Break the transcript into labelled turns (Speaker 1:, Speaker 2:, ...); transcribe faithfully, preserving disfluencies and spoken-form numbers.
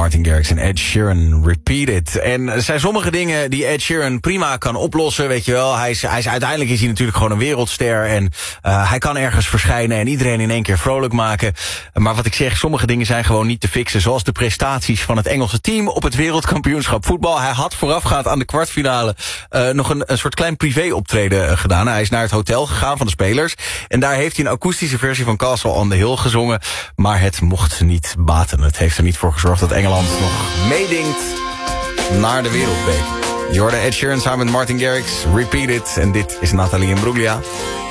Speaker 1: Martin Garrix en Ed Sheeran, Repeat It. En er zijn sommige dingen die Ed Sheeran prima kan oplossen, weet je wel. Hij is, hij is, uiteindelijk is hij natuurlijk gewoon een wereldster en uh, hij kan ergens verschijnen en iedereen in één keer vrolijk maken. Maar wat ik zeg, sommige dingen zijn gewoon niet te fixen, zoals de prestaties van het Engelse team op het wereldkampioenschap voetbal. Hij had voorafgaand aan de kwartfinale uh, nog een, een soort klein privé-optreden uh, gedaan. Hij is naar het hotel gegaan van de spelers en daar heeft hij een akoestische versie van Castle on the Hill gezongen, maar het mocht niet baten. Het heeft er niet voor gezorgd dat Engeland nog meedingt naar de wereldbeker. Je hoorde Ed Sheeran samen met Martin Garrix, Repeat It. En dit is Nathalie Imbruglia.